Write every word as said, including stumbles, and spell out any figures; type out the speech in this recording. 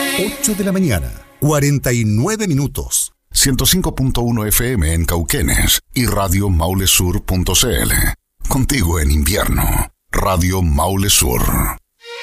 ocho de la mañana, cuarenta y nueve minutos. ciento cinco punto uno F M en Cauquenes y radio maule sur punto c l. Contigo en invierno. Radio Maule Sur.